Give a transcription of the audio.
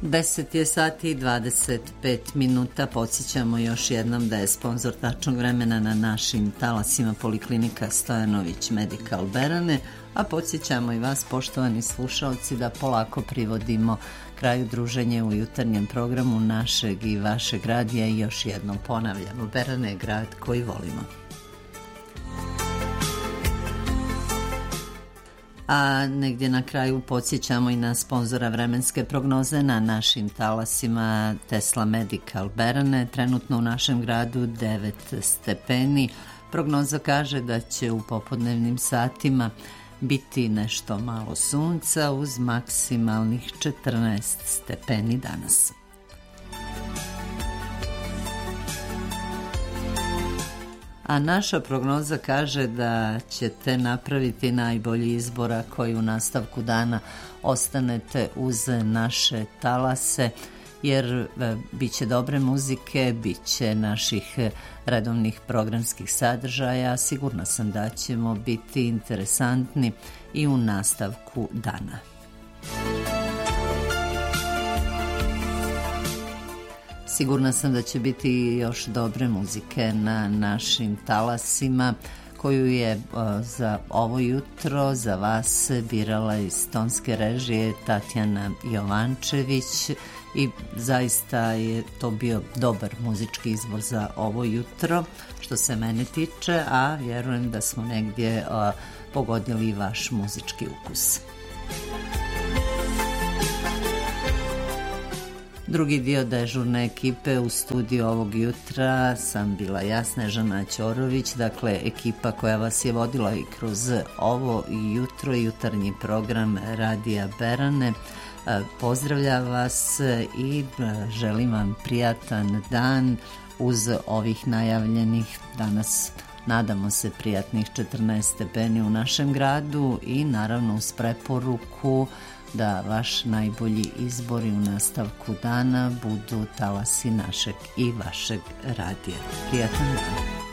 10 je sati i 25 minuta. Podsjećamo još jednom da je sponzor tačnog vremena na našim talasima Poliklinika Stojanović Medical Berane, a podsjećamo i vas, poštovani slušalci, da polako privodimo kraju druženje u jutarnjem programu našeg i vašeg radija i još jednom ponavljamo, Berane je grad koji volimo. A negdje na kraju podsjećamo i na sponzora vremenske prognoze na našim talasima Tesla Medical Berane. Trenutno u našem gradu 9 stepeni. Prognoza kaže da će u popodnevnim satima biti nešto malo sunca uz maksimalnih 14 stepeni danas. A naša prognoza kaže da ćete napraviti najbolji izbor ako u nastavku dana ostanete uz naše talase, jer bit će dobre muzike, bit će naših redovnih programskih sadržaja. Sigurna sam da ćemo biti interesantni i u nastavku dana. Sigurna sam da će biti još dobre muzike na našim talasima, koju je za ovo jutro za vas birala iz tonske režije Tatjana Jovančević i zaista je to bio dobar muzički izbor za ovo jutro što se mene tiče, a vjerujem da smo negdje pogodili vaš muzički ukus. Drugi dio dežurne ekipe u studiju ovog jutra sam bila ja, Snežana Ćorović, dakle ekipa koja vas je vodila i kroz ovo jutro i jutarnji program Radija Berane. Pozdravlja vas i želim vam prijatan dan uz ovih najavljenih danas. Nadamo se prijatnih 14 stepeni u našem gradu i naravno uz preporuku da vaš najbolji izbor u nastavku dana budu talasi našeg i vašeg radija. Prijatan dan.